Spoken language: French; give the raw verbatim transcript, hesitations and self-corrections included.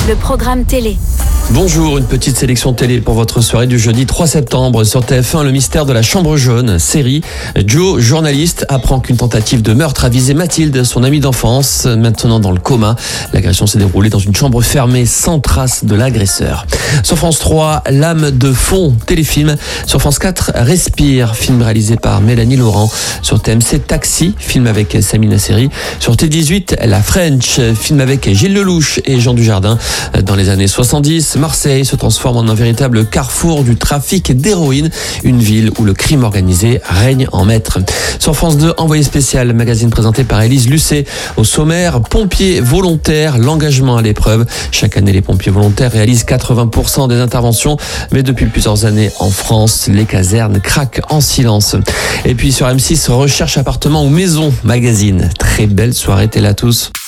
le programme télé. Bonjour, une petite sélection télé pour votre soirée du jeudi trois septembre. Sur T F un, le mystère de la chambre jaune, série. Joe, journaliste, apprend qu'une tentative de meurtre a visé Mathilde, son amie d'enfance, maintenant dans le coma. L'agression s'est déroulée dans une chambre fermée sans trace de l'agresseur. Sur France trois, L'âme de fond, téléfilm. Sur France quatre, Respire, film réalisé par Mélanie Laurent. Sur T M C, Taxi, film avec Sami Nasseri. Sur T dix-huit, La French, film avec Gilles Lelouch et Jean Dujardin. Dans les années soixante-dix, Marseille se transforme en un véritable carrefour du trafic d'héroïne, une ville où le crime organisé règne en maître. Sur France deux, Envoyé spécial, magazine présenté par Élise Lucet. Au sommaire, pompiers volontaires, l'engagement à l'épreuve. Chaque année, les pompiers volontaires réalisent quatre-vingts pour cent des interventions, mais depuis plusieurs années en France, les casernes craquent en silence. Et puis sur M six, Recherche appartement ou maison, magazine. Très belle soirée télé à tous.